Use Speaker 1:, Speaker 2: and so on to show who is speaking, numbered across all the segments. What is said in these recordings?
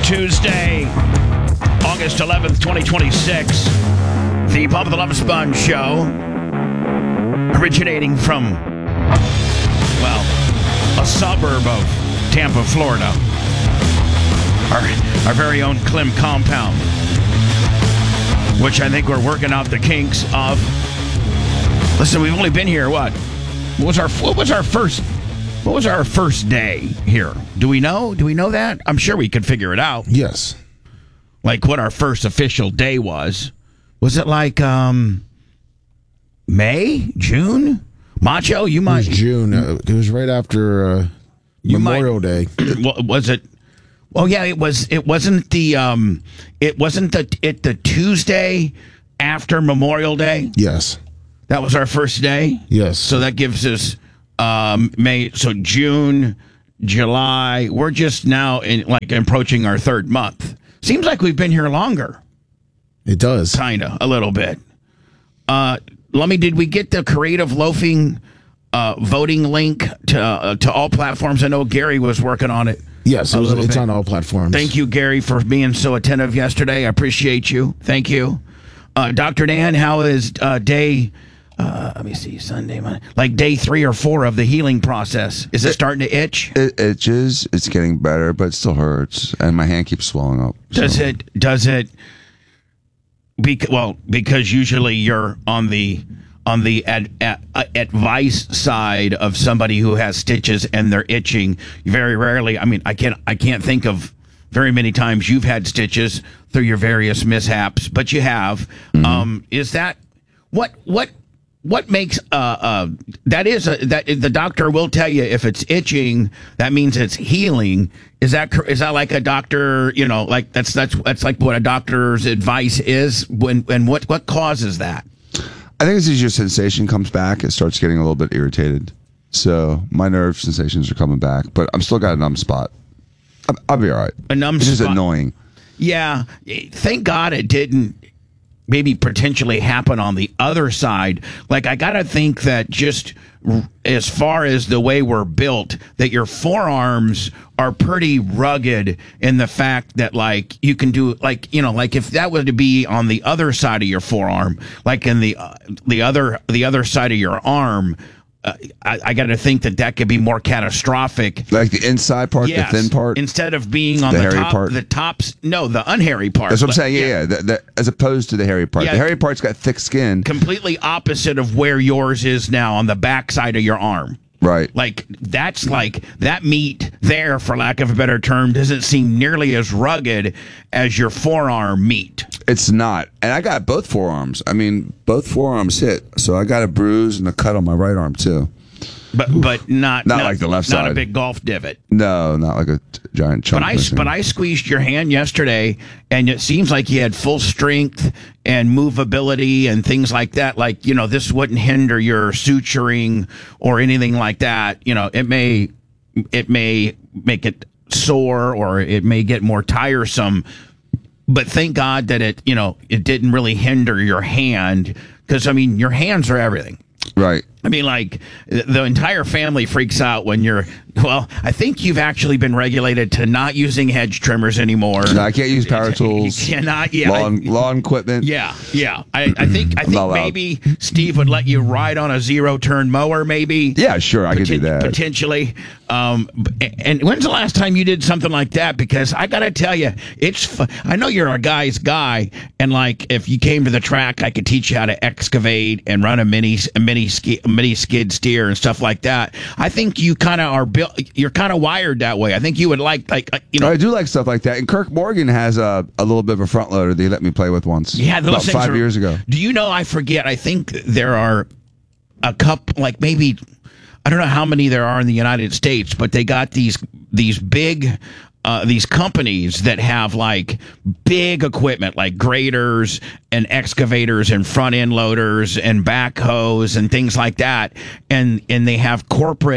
Speaker 1: Tuesday, August 11th, 2026. The Bubba the Love Sponge Show, originating from, well, a suburb of Tampa, Florida. Our very own Clem compound, which I think we're working out the kinks of. Listen, we've only been here, what was our first day here? Do we know that? I'm sure we could figure it out.
Speaker 2: Yes.
Speaker 1: Like what our first official day was. Was it like May? June? Macho, you might...
Speaker 2: It was June. It was right after Memorial Day.
Speaker 1: Was it... Oh yeah, it wasn't the Tuesday after Memorial Day?
Speaker 2: Yes.
Speaker 1: That was our first day?
Speaker 2: Yes.
Speaker 1: So that gives us May, so June, July. We're just now approaching our third month. Seems like we've been here longer.
Speaker 2: It does.
Speaker 1: Kinda, a little bit. Did we get the Creative Loafing voting link to all platforms? I know Gary was working on it.
Speaker 2: Yes, it's on all platforms.
Speaker 1: Thank you, Gary, for being so attentive yesterday. I appreciate you. Thank you. Dr. Dan, how is day, let me see, Sunday, Monday, like day 3 or 4 of the healing process? Is it starting to itch?
Speaker 3: It itches. It's getting better, but it still hurts. And my hand keeps swelling up.
Speaker 1: Does it, because usually you're on the advice side of somebody who has stitches and they're itching. Very rarely, I mean, I can't think of very many times you've had stitches through your various mishaps, but you have. Mm-hmm. Is that what makes that the doctor will tell you if it's itching, that means it's healing. Is that like a doctor, like that's like what a doctor's advice is when what causes that?
Speaker 3: I think it's as your sensation comes back, it starts getting a little bit irritated. So my nerve sensations are coming back, but I'm still got a numb spot. I'll be all right.
Speaker 1: A numb
Speaker 3: spot. It's just annoying.
Speaker 1: Yeah. Thank God it didn't maybe potentially happen on the other side. Like, I got to think that just as far as the way we're built, that your forearms are pretty rugged in the fact that, like, you can do, like, like if that was to be on the other side of your forearm, like in the other side of your arm, I got to think that could be more catastrophic.
Speaker 3: Like the inside part,
Speaker 1: yes,
Speaker 3: the thin part?
Speaker 1: Instead of being on the
Speaker 3: hairy
Speaker 1: top,
Speaker 3: part?
Speaker 1: the tops, no, the unhairy part.
Speaker 3: That's what I'm saying, yeah. As opposed to the hairy part.
Speaker 1: Yeah,
Speaker 3: the hairy part's got thick skin.
Speaker 1: Completely opposite of where yours is now, on the back side of your arm.
Speaker 3: Right.
Speaker 1: Like, that's like, that meat there, for lack of a better term, doesn't seem nearly as rugged as your forearm meat.
Speaker 3: It's not. And I got both forearms. I mean, both forearms hit. So I got a bruise and a cut on my right arm, too.
Speaker 1: But not
Speaker 3: like the left side.
Speaker 1: Not a big golf divot.
Speaker 3: No, not like a giant chunk.
Speaker 1: But I squeezed your hand yesterday, and it seems like you had full strength and movability and things like that. Like, this wouldn't hinder your suturing or anything like that. It may make it sore, or it may get more tiresome. But thank God that it didn't really hinder your hand, because your hands are everything.
Speaker 3: Right.
Speaker 1: Like, the entire family freaks out when I think you've actually been regulated to not using hedge trimmers anymore.
Speaker 3: No, I can't use power tools.
Speaker 1: You cannot, yeah.
Speaker 3: Lawn equipment.
Speaker 1: Yeah. I think maybe Steve would let you ride on a zero-turn mower, maybe.
Speaker 3: Yeah, sure, I could do that.
Speaker 1: Potentially. And when's the last time you did something like that? Because I got to tell you, I know you're a guy's guy, and, like, if you came to the track, I could teach you how to excavate and run a mini skid steer and stuff like that. I think you kind of are built. You're kind of wired that way. I think you would like. I
Speaker 3: do like stuff like that. And Kirk Morgan has a little bit of a front loader that he let me play with once.
Speaker 1: Yeah, those
Speaker 3: about
Speaker 1: things
Speaker 3: 5 years ago.
Speaker 1: Do you know? I forget. I think there are a couple, like maybe, I don't know how many there are in the United States, but they got these big. These companies that have, like, big equipment, like graders and excavators and front end loaders and backhoes and things like that, and they have corporate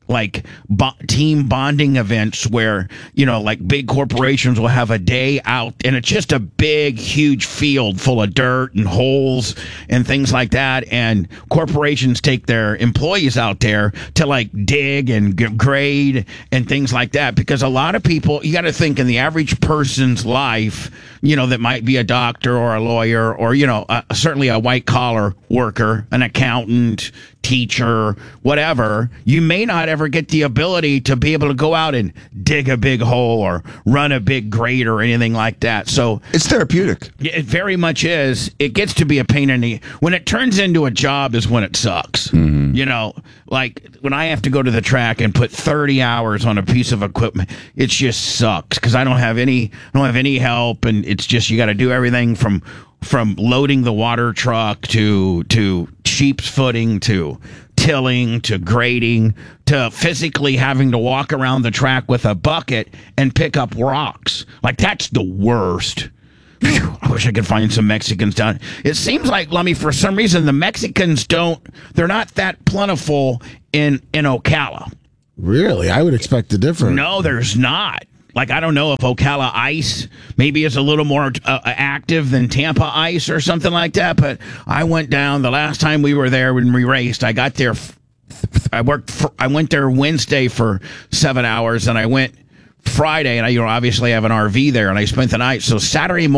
Speaker 1: team bonding events where, like big corporations will have a day out and it's just a big, huge field full of dirt and holes and things like that. And corporations take their employees out there to like dig and grade and things like that. Because a lot of people, you got to think in the average person's life, that might be a doctor or a lawyer or, certainly a white collar worker, an accountant, teacher, whatever, you may not ever get the ability to be able to go out and dig a big hole or run a big grate or anything like that. So
Speaker 3: it's therapeutic.
Speaker 1: It very much is. It gets to be a pain in the... When it turns into a job is when it sucks. Mm-hmm. Like when I have to go to the track and put 30 hours on a piece of equipment, it just sucks because I don't have any help, and it's just you got to do everything from loading the water truck to sheep's footing to tilling to grading to physically having to walk around the track with a bucket and pick up rocks. Like that's the worst. Phew, I wish I could find some Mexicans down. It seems like, Lummy, for some reason the Mexicans they're not that plentiful in Ocala.
Speaker 2: Really? I would expect a different.
Speaker 1: No, there's not. Like, I don't know if Ocala Ice maybe is a little more active than Tampa Ice or something like that. But I went down the last time we were there when we raced. I got there. I went there Wednesday for 7 hours, and I went Friday, and I obviously have an RV there, and I spent the night. So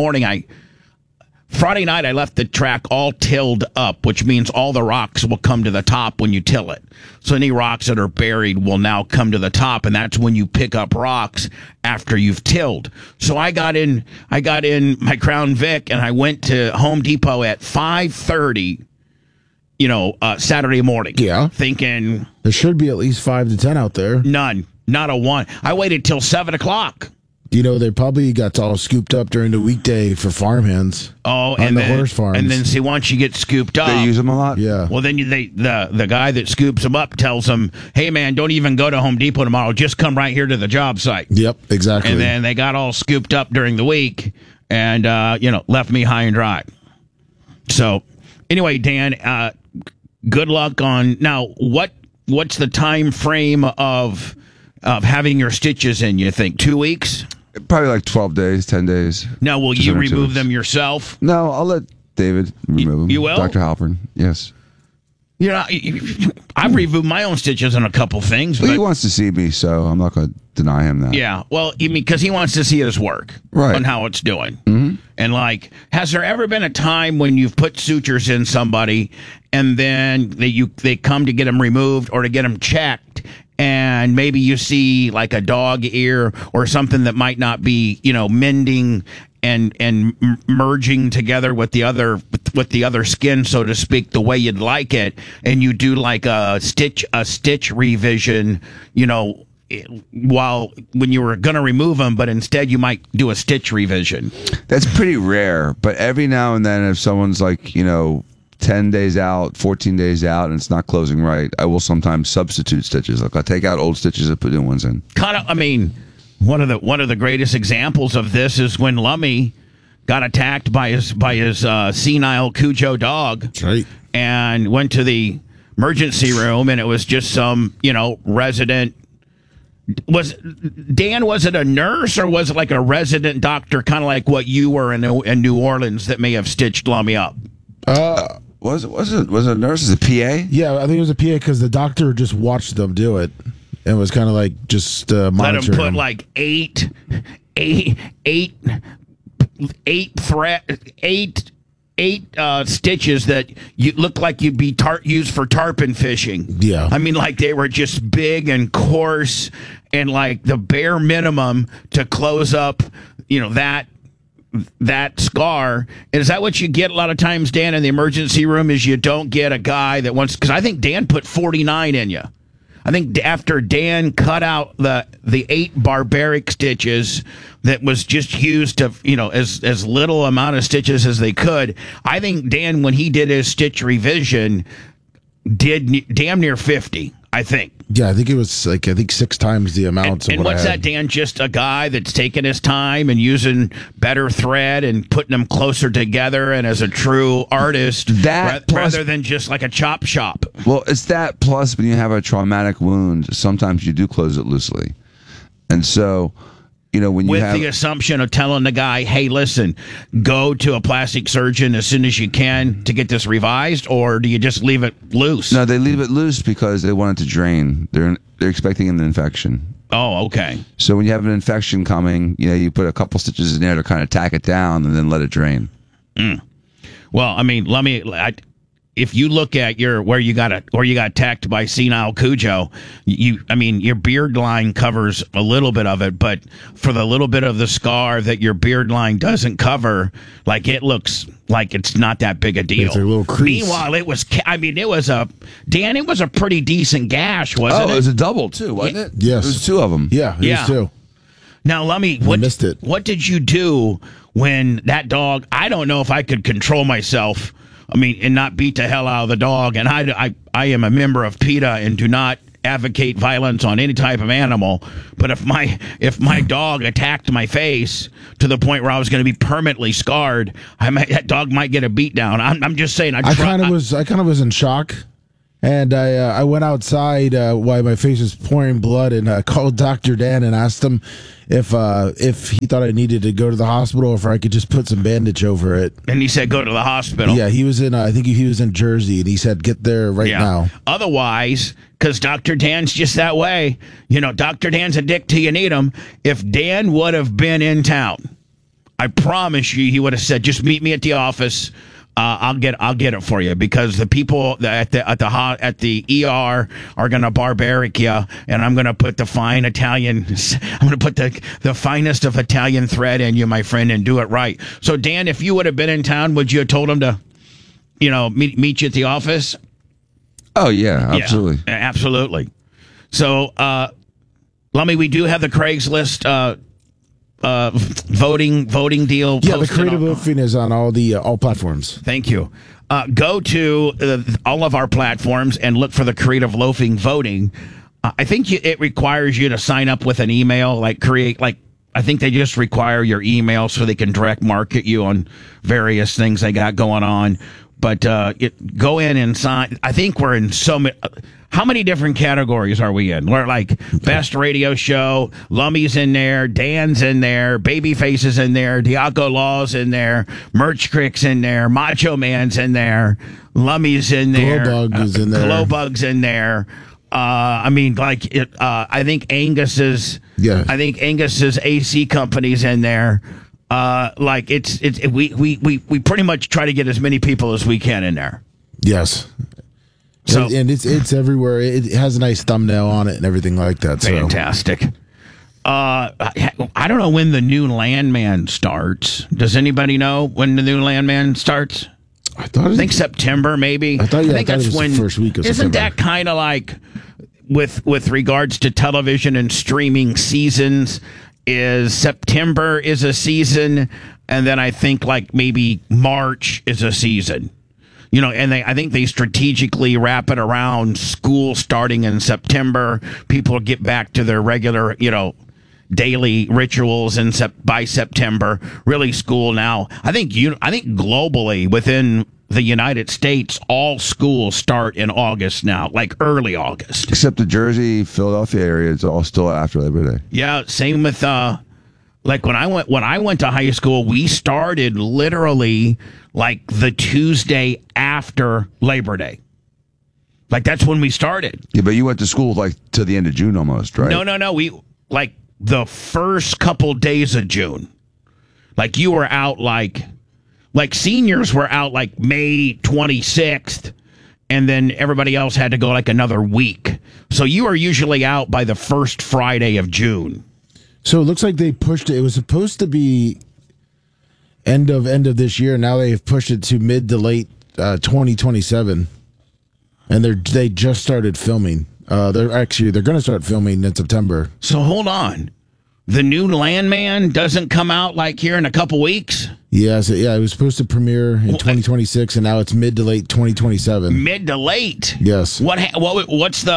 Speaker 1: Friday night, I left the track all tilled up, which means all the rocks will come to the top when you till it. So any rocks that are buried will now come to the top, and that's when you pick up rocks after you've tilled. So I got in my Crown Vic, and I went to Home Depot at 5:30, Saturday morning.
Speaker 2: Yeah.
Speaker 1: Thinking...
Speaker 2: There should be at least 5 to 10 out there.
Speaker 1: None. Not a one. I waited till 7 o'clock.
Speaker 2: They probably got all scooped up during the weekday for farmhands.
Speaker 1: Oh,
Speaker 2: and the horse farms.
Speaker 1: And then see, once you get scooped up,
Speaker 3: They use them a lot.
Speaker 2: Yeah.
Speaker 1: well, then the guy that scoops them up tells them, "Hey, man, don't even go to Home Depot tomorrow. Just come right here to the job site."
Speaker 2: Yep, exactly.
Speaker 1: And then they got all scooped up during the week, and left me high and dry. So, anyway, Dan, good luck on now. What's the time frame of having your stitches in? You think 2 weeks?
Speaker 3: Probably like 12 days, 10 days.
Speaker 1: Now, will
Speaker 3: Just
Speaker 1: you
Speaker 3: under 2
Speaker 1: remove
Speaker 3: weeks.
Speaker 1: them yourself?
Speaker 3: No, I'll let David remove them.
Speaker 1: You will?
Speaker 3: Dr. Halpern, yes.
Speaker 1: I've removed my own stitches on a couple things.
Speaker 3: But
Speaker 1: But
Speaker 3: he wants to see me, so I'm not going to deny him that.
Speaker 1: yeah, well, because he wants to see his work
Speaker 3: Right.
Speaker 1: on how it's doing. Mm-hmm. And has there ever been a time when you've put sutures in somebody and then they come to get them removed or to get them checked, and maybe you see like a dog ear or something that might not be, mending and merging together with the other skin, so to speak, the way you'd like it, and you do like a stitch revision, when you were going to remove them, but instead you might do a stitch revision.
Speaker 3: That's pretty rare, but every now and then if someone's like, 10 days out, 14 days out, and it's not closing right, I will sometimes substitute stitches. Like I'll take out old stitches and put new ones in.
Speaker 1: One of the greatest examples of this is when Lummy got attacked by his senile Cujo dog.
Speaker 2: That's right.
Speaker 1: And went to the emergency room, and it was just some, resident. Was it a nurse or was it like a resident doctor, kind of like what you were in New Orleans, that may have stitched Lummy up?
Speaker 3: Was it a nurse? Is it PA?
Speaker 2: Yeah, I think it was a PA because the doctor just watched them do it and was kind of like just
Speaker 1: Let
Speaker 2: monitoring.
Speaker 1: him put like eight stitches that you look like you'd be used for tarpon fishing.
Speaker 2: Yeah.
Speaker 1: Like they were just big and coarse and like the bare minimum to close up, that scar. And is that what you get a lot of times, Dan, in the emergency room, is you don't get a guy that wants, because I think Dan put 49 in you. I think after Dan cut out the 8 barbaric stitches that was just used to, as little amount of stitches as they could, I think Dan, when he did his stitch revision, did damn near 50. I think.
Speaker 2: Yeah, I think it was like 6 times the amount.
Speaker 1: And
Speaker 2: of what
Speaker 1: what's
Speaker 2: I had.
Speaker 1: that, Dan? Just a guy that's taking his time and using better thread and putting them closer together, and as a true artist, rather than just like a chop shop.
Speaker 3: Well, it's that plus when you have a traumatic wound, sometimes you do close it loosely, and so. When you
Speaker 1: with
Speaker 3: have
Speaker 1: the assumption of telling the guy, hey, listen, go to a plastic surgeon as soon as you can to get this revised, or do you just leave it loose?
Speaker 3: No, they leave it loose because they want it to drain. They're expecting an infection.
Speaker 1: Oh, okay.
Speaker 3: So when you have an infection coming, you put a couple stitches in there to kind of tack it down and then let it drain.
Speaker 1: Well, I mean, if you look at where you got attacked by senile Cujo, your beard line covers a little bit of it, but for the little bit of the scar that your beard line doesn't cover, like it looks like it's not that big a deal.
Speaker 2: It's a little crease.
Speaker 1: Meanwhile, it was a pretty decent gash, wasn't it?
Speaker 3: Oh, it was a double too, wasn't it?
Speaker 2: Yes.
Speaker 3: It was 2 of them.
Speaker 2: Yeah, it was 2.
Speaker 1: Now, Lummy,
Speaker 2: missed it.
Speaker 1: What did you do when that dog? I don't know if I could control myself. And not beat the hell out of the dog. And I am a member of PETA and do not advocate violence on any type of animal. But if my dog attacked my face to the point where I was going to be permanently scarred, that dog might get a beat down. I'm just saying. I kind of
Speaker 2: was in shock. And I went outside while my face was pouring blood and called Dr. Dan and asked him if he thought I needed to go to the hospital or if I could just put some bandage over it.
Speaker 1: And he said, go to the hospital.
Speaker 2: Yeah, he was in, I think he was in Jersey, and he said, get there right now.
Speaker 1: Otherwise, because Dr. Dan's just that way, Dr. Dan's a dick till you need him. If Dan would have been in town, I promise you, he would have said, just meet me at the office. I'll get it for you, because the people at the ER are going to barbaric you, and I'm going to put the fine Italian. I'm going to put the finest of Italian thread in you, my friend, and do it right. So, Dan, if you would have been in town, would you have told him to, meet you at the office?
Speaker 3: Oh yeah, absolutely,
Speaker 1: yeah, absolutely. So, Lummy, we do have the Craigslist. Voting deal.
Speaker 2: Yeah, the creative loafing is on all platforms.
Speaker 1: Thank you. Go to all of our platforms and look for the creative loafing voting. I think it requires you to sign up with an email, I think they just require your email so they can direct market you on various things they got going on. But go in and sign. I think we're in so many. How many different categories are we in? We're like best radio show. Lummy's in there. Dan's in there. Babyface is in there. Diaco Law's in there. Merch Crick's in there. Macho Man's in there. Lummy's in there.
Speaker 2: Glowbug is in there.
Speaker 1: Glowbug's in there. I think Angus's.
Speaker 2: Yeah.
Speaker 1: I think Angus's AC company's in there. We pretty much try to get as many people as we can in there.
Speaker 2: Yes. So, and it's everywhere. It has a nice thumbnail on it and everything like that.
Speaker 1: Fantastic. I don't know when the new Landman starts. Does anybody know when the new Landman starts?
Speaker 2: I think
Speaker 1: September, maybe.
Speaker 2: I think
Speaker 1: that's
Speaker 2: it was
Speaker 1: when.
Speaker 2: The first week of
Speaker 1: isn't
Speaker 2: September.
Speaker 1: that kind of like with regards to television and streaming seasons? Is September is a season, and then I think like maybe March is a season. And I think they strategically wrap it around school starting in September. People get back to their regular, daily rituals by September. Really, school now. I think globally within the United States, all schools start in August now, like early August.
Speaker 3: Except the Jersey, Philadelphia area, it's all still after Labor Day.
Speaker 1: Yeah, same with like when I went to high school, we started literally like the Tuesday after Labor Day. Like that's when we started.
Speaker 3: Yeah, but you went to school like to the end of June almost, right?
Speaker 1: No. We like the first couple days of June. Like you were out like seniors were out like May 26th, and then everybody else had to go like another week. So you are usually out by the first Friday of June.
Speaker 2: So it looks like they pushed it. It was supposed to be end of this year. Now they've pushed it to mid to late 2027, and they just started filming. They're going to start filming in September.
Speaker 1: So hold on, the new Landman doesn't come out like here in a couple weeks.
Speaker 2: Yes, it was supposed to premiere in 2026, and now it's mid to late 2027.
Speaker 1: Mid to late.
Speaker 2: Yes.
Speaker 1: What's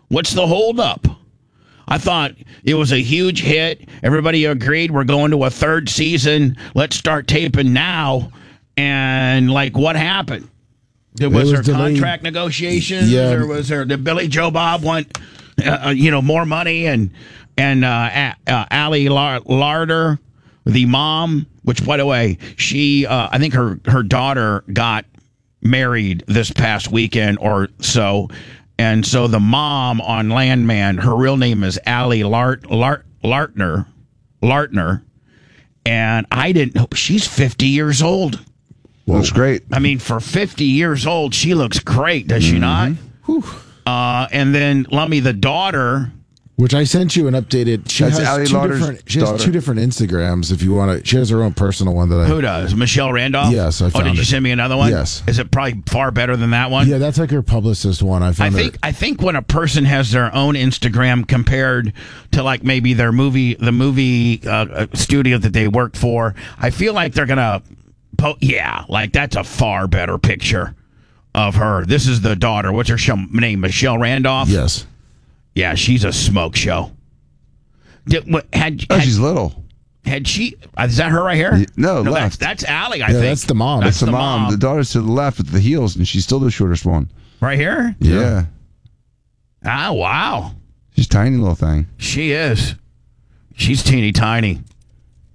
Speaker 1: What's the holdup? I thought it was a huge hit. Everybody agreed we're going to a third season. Let's start taping now. And like, what happened? Was there
Speaker 2: delayed.
Speaker 1: contract negotiations?
Speaker 2: Yeah.
Speaker 1: Or was there? Did Billy Joe Bob want, more money? And Allie Larder, the mom, which by the way, she, I think her daughter got married this past weekend or so. And so the mom on Landman, her real name is Allie Lartner. And I didn't know. She's 50 years old.
Speaker 3: Looks great.
Speaker 1: I mean, for 50 years old, she looks great, does she not? And then Lummy, the daughter.
Speaker 2: Which I sent you an updated. She
Speaker 3: That's
Speaker 2: has
Speaker 3: Ali
Speaker 2: two
Speaker 3: Lauder's
Speaker 2: different. She has
Speaker 3: daughter.
Speaker 2: two different Instagrams. If you want to, she has her own personal one that I.
Speaker 1: Who does? Michelle Randolph?
Speaker 2: Yes, I
Speaker 1: Oh,
Speaker 2: found
Speaker 1: did you
Speaker 2: it.
Speaker 1: send me another one?
Speaker 2: Yes.
Speaker 1: Is it probably far better than that one?
Speaker 2: Yeah, that's like her publicist one. I found.
Speaker 1: I think when a person has their own Instagram compared to like maybe the movie studio that they work for, I feel like they're gonna, like that's a far better picture of her. This is the daughter. What's her name? Michelle Randolph.
Speaker 2: Yes.
Speaker 1: Yeah, she's a smoke show.
Speaker 3: She's little.
Speaker 1: Had she? Is that her right here?
Speaker 3: No, left.
Speaker 1: That's Allie. I
Speaker 2: Yeah,
Speaker 1: think
Speaker 2: that's the mom.
Speaker 3: That's the mom. The daughter's to the left with the heels, and she's still the shortest one.
Speaker 1: right here.
Speaker 3: Yeah.
Speaker 1: Ah, wow.
Speaker 3: She's a tiny little thing.
Speaker 1: She is. She's teeny tiny.